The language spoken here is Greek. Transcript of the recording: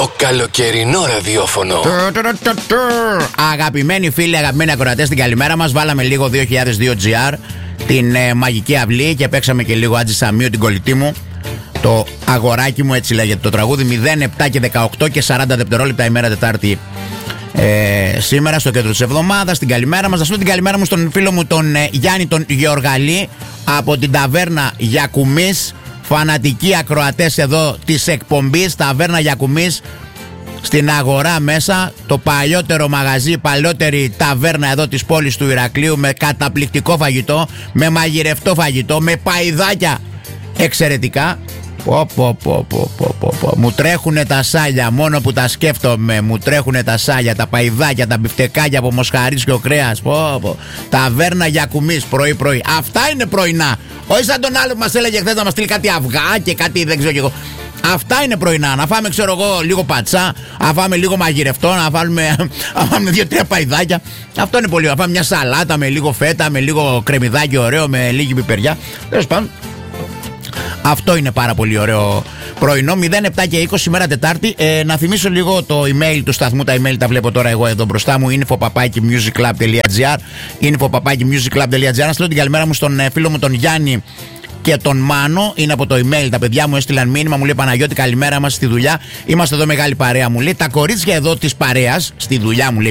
Το καλοκαιρινό ραδιόφωνο. Αγαπημένοι φίλοι, αγαπημένοι ακροατές, την καλημέρα μας. Βάλαμε λίγο 2002 GR, την μαγική αυλή, και παίξαμε και λίγο Άτζη Σαμίου, την κολλητή μου. Το αγοράκι μου, έτσι λέγεται το τραγούδι. 07 και 18 και 40 δευτερόλεπτα ημέρα Τετάρτη. Σήμερα στο κέντρο της εβδομάδας. Την καλημέρα μας. Να σου την καλημέρα μου στον φίλο μου τον Γιάννη τον Γεωργαλή από την ταβέρνα Γιακουμής. Φανατικοί ακροατές εδώ της εκπομπής. Ταβέρνα Γιακουμής στην Αγορά μέσα. Το παλιότερο μαγαζί, παλιότερη ταβέρνα εδώ της πόλης του Ηρακλείου, με καταπληκτικό φαγητό, με μαγειρευτό φαγητό, με παϊδάκια εξαιρετικά. Μου τρέχουνε τα σάλια, μόνο που τα σκέφτομαι. Μου τρέχουνε τα σάλια, τα παϊδάκια, τα μπιφτεκάκια από μοσχαρίσιο κρέας. Ταβέρνα Γιακουμής πρωί-πρωί. Αυτά είναι πρωινά. Όχι σαν τον άλλο που μας έλεγε χθες να μας στείλει κάτι αυγά και κάτι δεν ξέρω κι εγώ. Αυτά είναι πρωινά. Να φάμε, ξέρω εγώ, λίγο πατσά, να φάμε λίγο μαγειρευτό, να φάμε 2-3 παϊδάκια. Αυτό είναι πολύ ωραίο. Να φάμε μια σαλάτα με λίγο φέτα, με λίγο κρεμμυδάκι ωραίο, με λίγη πιπεριά. Τέλος πάντων. Αυτό είναι πάρα πολύ ωραίο πρωινό. 07 και 20 ημέρα Τετάρτη. Να θυμίσω λίγο το email του σταθμού. Τα email τα βλέπω τώρα εγώ εδώ μπροστά μου. info@musiclub.gr. info@musiclub.gr. Να στείλω την καλημέρα μου στον φίλο μου τον Γιάννη και τον Μάνο. Είναι από το email. Τα παιδιά μου έστειλαν μήνυμα. Μου λέει Παναγιώτη, καλημέρα μας στη δουλειά. Είμαστε εδώ μεγάλη παρέα, μου λέει. Τα κορίτσια εδώ της παρέας στη δουλειά, μου λέει,